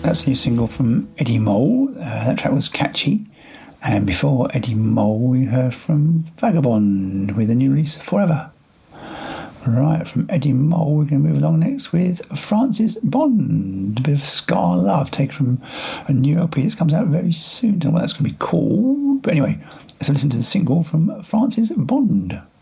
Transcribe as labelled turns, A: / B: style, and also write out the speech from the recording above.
A: That's a new single from Eddie Mole. That track was catchy. And before Eddie Mole, we heard from Vagabond with a new release, Forever. Right, from Eddie Mole, we're going to move along next with Francis Bond. A bit of Scar Love, taken from a new LP that comes out very soon. Don't know what that's going to be called. But anyway, let's listen to the single from Francis Bond.